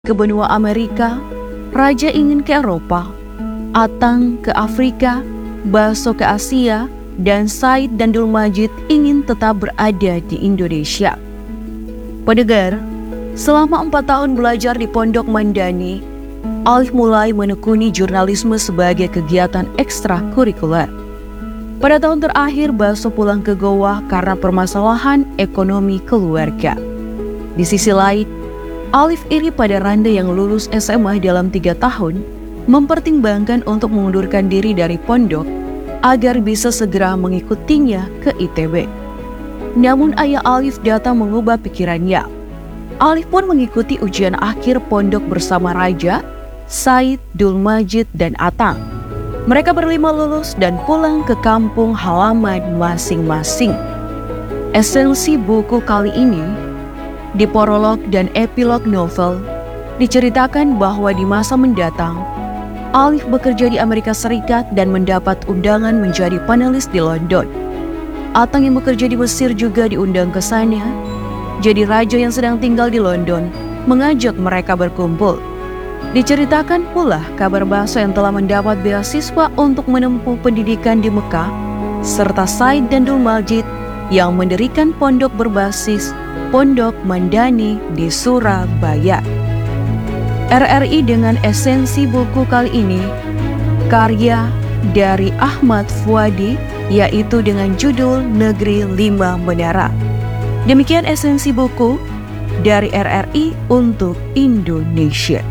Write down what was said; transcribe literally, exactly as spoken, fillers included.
ke benua Amerika, Raja ingin ke Eropa, Atang ke Afrika, Baso ke Asia, dan Said dan Dulmajid ingin tetap berada di Indonesia. Pendengar, selama empat tahun belajar di Pondok Mandani, Alif mulai menekuni jurnalisme sebagai kegiatan ekstrakurikuler. Pada tahun terakhir, Baso pulang ke Goa karena permasalahan ekonomi keluarga. Di sisi lain, Alif iri pada Randa yang lulus S M A dalam tiga tahun, mempertimbangkan untuk mengundurkan diri dari pondok agar bisa segera mengikutinya ke I T B. Namun ayah Alif datang mengubah pikirannya. Alif pun mengikuti ujian akhir pondok bersama Raja, Said, Dulmajid, dan Atang. Mereka berlima lulus dan pulang ke kampung halaman masing-masing. Esensi buku kali ini, di prolog dan epilog novel, diceritakan bahwa di masa mendatang, Alif bekerja di Amerika Serikat dan mendapat undangan menjadi panelis di London. Atang yang bekerja di Mesir juga diundang ke sana. Jadi raja yang sedang tinggal di London mengajak mereka berkumpul. Diceritakan pula kabar Baso yang telah mendapat beasiswa untuk menempuh pendidikan di Mekah, serta Said dan Dulmajid yang mendirikan pondok berbasis Pondok Mandani di Surabaya. R R I dengan esensi buku kali ini, karya dari Ahmad Fuadi, yaitu dengan judul Negeri Lima Menara. Demikian esensi buku dari R R I untuk Indonesia.